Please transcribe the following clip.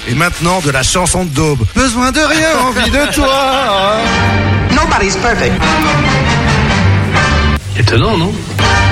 Et maintenant, de la chanson de Daube. Besoin de rien, envie de toi. Nobody's perfect. Étonnant, non?